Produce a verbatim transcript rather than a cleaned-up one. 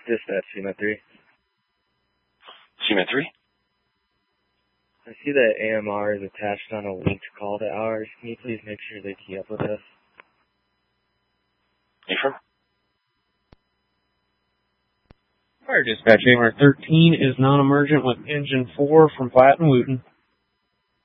Dispatch, C M A three. C M A three? I see that A M R is attached on a linked call to ours. Can you please make sure they key up with us? Ephraim? Fire Dispatch, A M R thirteen is non-emergent with engine four from Platte and Wooten.